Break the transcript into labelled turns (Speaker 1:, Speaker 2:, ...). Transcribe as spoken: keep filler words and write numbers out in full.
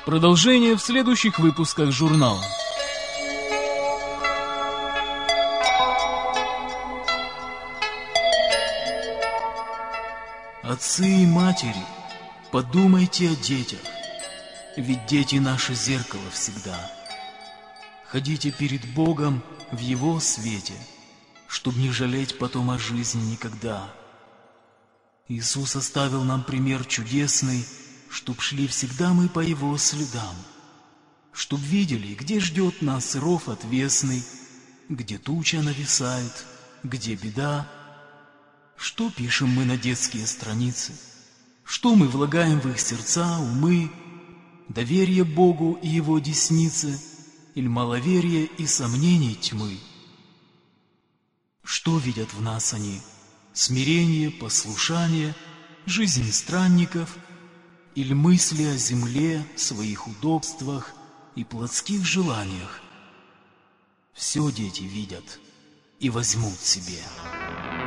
Speaker 1: Продолжение в следующих выпусках журнала. Отцы и матери, подумайте о детях, ведь дети наше зеркало всегда. Ходите перед Богом в Его свете, чтоб не жалеть потом о жизни никогда. Иисус оставил нам пример чудесный, чтоб шли всегда мы по Его следам, чтоб видели, где ждет нас ров отвесный, где туча нависает, где беда. Что пишем мы на детские страницы? Что мы влагаем в их сердца, умы? Доверие Богу и Его деснице, или маловерие и сомнений тьмы? Что видят в нас они? Смирение, послушание, жизнь странников, или мысли о земле, своих удобствах и плотских желаниях? Все дети видят и возьмут себе.